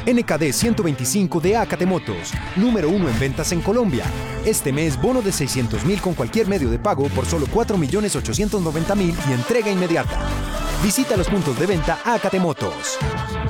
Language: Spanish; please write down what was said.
NKD 125 de Acate Motos, número 1 en ventas en Colombia. Este mes, bono de 600.000 con cualquier medio de pago por solo 4.890.000 y entrega inmediata. Visita los puntos de venta Acate Motos.